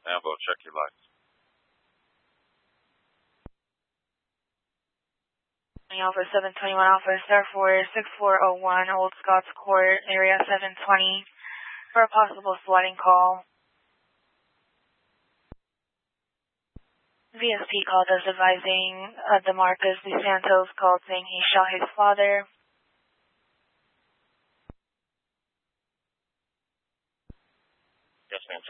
Ambo, check your lights. Alpha 721 Alpha, Star 6401, Old Scots Court, Area 720, for a possible flooding call. VSP called us advising DeMarcus DeSantos called saying he shot his father. Yes, ma'am,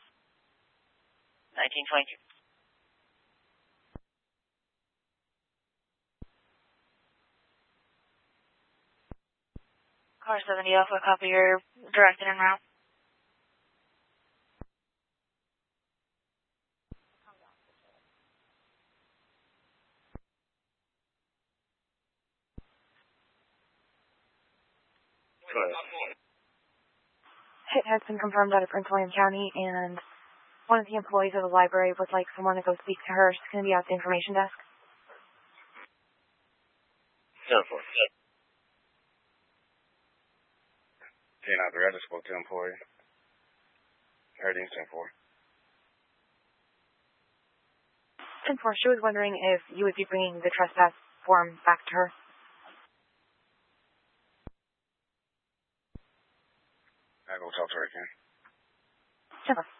1922. Car 70 Alpha, copy your directed en route. Hit has been confirmed out of Prince William County, and one of the employees of the library would like someone to go speak to her. She's going to be at the information desk. 10-4. I just spoke to the employee. Everything's 10-4. 10-4, she was wondering if you would be bringing the trespass form back to her. I'll go talk to her again. 10-4.